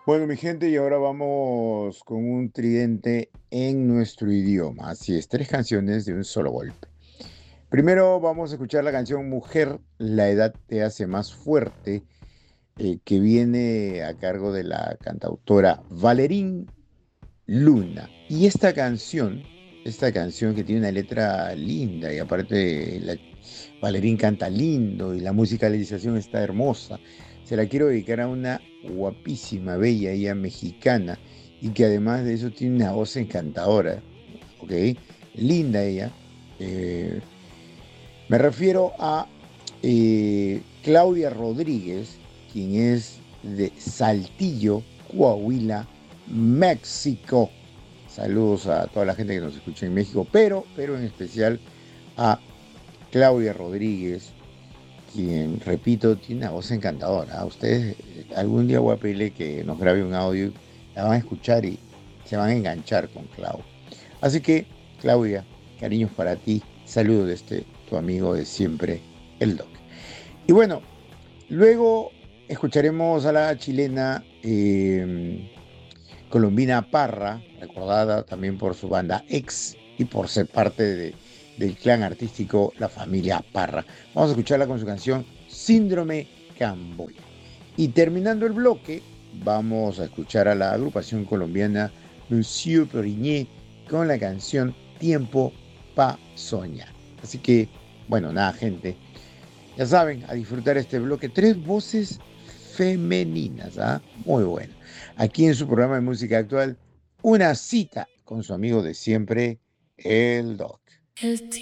Bueno, mi gente, y ahora vamos con un tridente en nuestro idioma. Así es, tres canciones de un solo golpe. Primero vamos a escuchar la canción Mujer, la edad te hace más fuerte, que viene a cargo de la cantautora Valerín Luna. Y esta canción que tiene una letra linda y aparte Valerín canta lindo y la musicalización está hermosa. Se la quiero dedicar a una guapísima, bella, ella mexicana y que además de eso tiene una voz encantadora, ¿ok? Linda ella. Eh, Me refiero a Claudia Rodríguez, quien es de Saltillo, Coahuila, México. Saludos a toda la gente que nos escucha en México, pero en especial a Claudia Rodríguez, quien, repito, tiene una voz encantadora. Ustedes algún día voy a pedirle que nos grabe un audio, la van a escuchar y se van a enganchar con Clau. Así que, Claudia, cariños para ti, saludos de tu amigo de siempre, el Doc. Y bueno, luego escucharemos a la chilena Colombina Parra, recordada también por su banda Ex y por ser parte del clan artístico La Familia Parra. Vamos a escucharla con su canción Síndrome Camboya. Y terminando el bloque, vamos a escuchar a la agrupación colombiana Monsieur Perigné con la canción Tiempo pa' Soñar. Así que, bueno, nada, gente. Ya saben, a disfrutar este bloque. Tres voces femeninas, ¿ah? Muy bueno. Aquí en su programa de música actual, una cita con su amigo de siempre, el Doc.